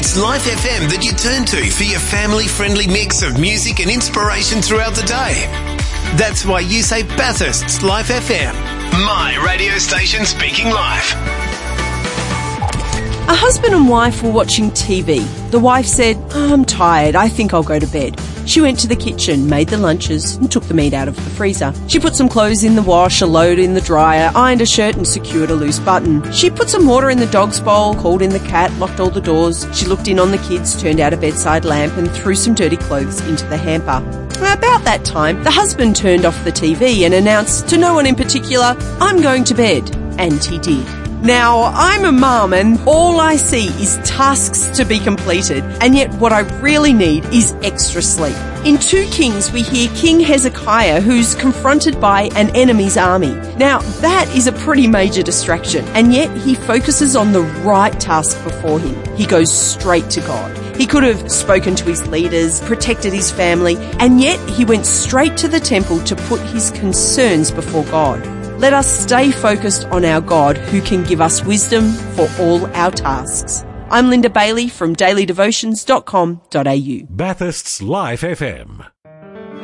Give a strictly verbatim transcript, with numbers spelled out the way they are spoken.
It's Life F M that you turn to for your family-friendly mix of music and inspiration throughout the day. That's why you say Bathurst's Life F M. My radio station speaking life. A husband and wife were watching T V. The wife said, oh, I'm tired, I think I'll go to bed. She went to the kitchen, made the lunches and took the meat out of the freezer. She put some clothes in the wash, a load in the dryer, ironed a shirt and secured a loose button. She put some water in the dog's bowl, called in the cat, locked all the doors. She looked in on the kids, turned out a bedside lamp and threw some dirty clothes into the hamper. About that time, the husband turned off the T V and announced to no one in particular, I'm going to bed. And he did. Now, I'm a mum and all I see is tasks to be completed, and yet what I really need is extra sleep. In Two Kings, we hear King Hezekiah, who's confronted by an enemy's army. Now, that is a pretty major distraction, and yet he focuses on the right task before him. He goes straight to God. He could have spoken to his leaders, protected his family, and yet he went straight to the temple to put his concerns before God. Let us stay focused on our God who can give us wisdom for all our tasks. I'm Linda Bailey from daily devotions dot com dot a u. Bathurst's Life F M.